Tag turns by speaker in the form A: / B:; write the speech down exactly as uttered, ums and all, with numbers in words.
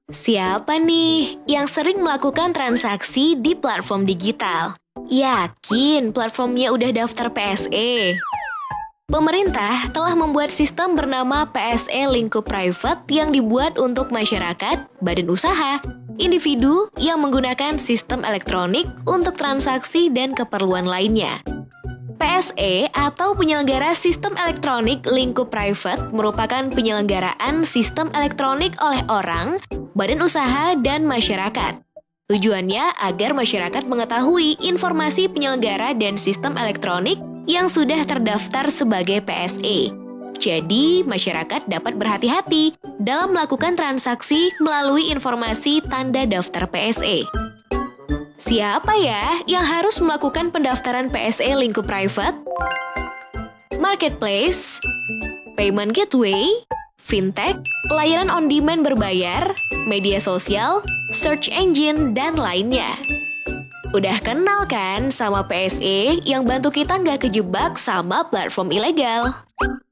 A: Siapa nih yang sering melakukan transaksi di platform digital? Yakin platformnya udah daftar P S E? Pemerintah telah membuat sistem bernama P S E Lingkup Private yang dibuat untuk masyarakat, badan usaha, individu yang menggunakan sistem elektronik untuk transaksi dan keperluan lainnya. P S E atau penyelenggara sistem elektronik lingkup private merupakan penyelenggaraan sistem elektronik oleh orang, badan usaha, dan masyarakat. Tujuannya agar masyarakat mengetahui informasi penyelenggara dan sistem elektronik yang sudah terdaftar sebagai P S E. Jadi, masyarakat dapat berhati-hati dalam melakukan transaksi melalui informasi tanda daftar P S E. Siapa ya yang harus melakukan pendaftaran P S E lingkup private? Marketplace, payment gateway, fintech, layanan on-demand berbayar, media sosial, search engine, dan lainnya. Udah kenal kan sama P S E yang bantu kita nggak kejebak sama platform ilegal?